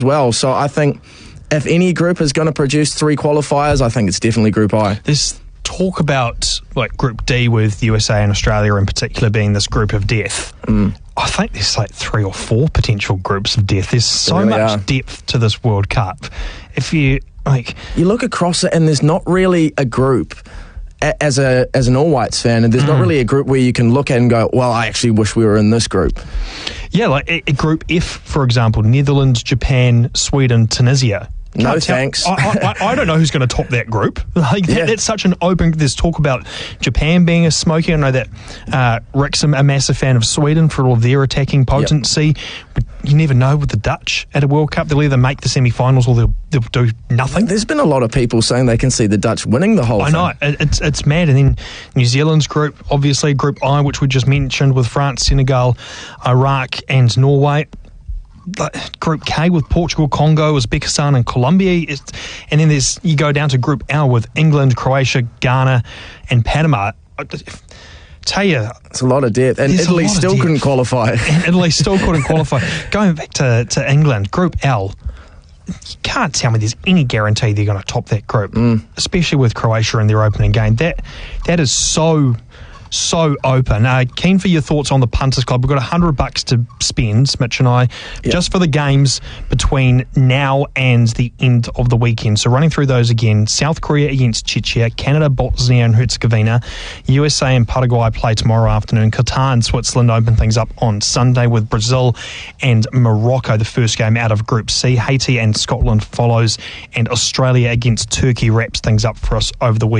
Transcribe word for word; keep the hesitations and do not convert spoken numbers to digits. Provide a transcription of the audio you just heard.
well. So I think if any group is going to produce three qualifiers, I think it's definitely Group I. There's talk about like Group D with U S A and Australia in particular being this group of death. Mm. I think there's like three or four potential groups of death. There's so really much are. depth to this World Cup. If you like, you look across it and there's not really a group. As a as an All Whites fan, and there's mm. not really a group where you can look at and go, well, I actually wish we were in this group. Yeah, like a, a Group F, for example, Netherlands, Japan, Sweden, Tunisia. No Can't thanks. I, I, I don't know who's going to top that group. Like that, Yeah. That's such an open. There's talk about Japan being a smoky. I know that uh, Rick's a massive fan of Sweden for all of their attacking potency. Yep. But you never know with the Dutch at a World Cup. They'll either make the semi-finals or they'll, they'll do nothing. There's been a lot of people saying they can see the Dutch winning the whole I thing. know. It, it's, it's mad. And then New Zealand's group, obviously Group I, which we just mentioned with France, Senegal, Iraq and Norway. Group K with Portugal, Congo, Uzbekistan and Colombia. It's, and then there's you go down to Group L with England, Croatia, Ghana and Panama. I tell you, it's a lot of depth. And Italy still couldn't qualify. And Italy still couldn't qualify. Going back to, to England, Group L, you can't tell me there's any guarantee they're going to top that group, mm. especially with Croatia in their opening game. That That is so... So open. Uh, keen for your thoughts on the Punters Club. We've got a hundred bucks to spend, Mitch and I, yep. just for the games between now and the end of the weekend. So running through those again: South Korea against Czechia, Canada, Bosnia and Herzegovina, U S A and Paraguay play tomorrow afternoon. Qatar and Switzerland open things up on Sunday with Brazil and Morocco, the first game out of Group C. Haiti and Scotland follows, and Australia against Turkey wraps things up for us over the weekend.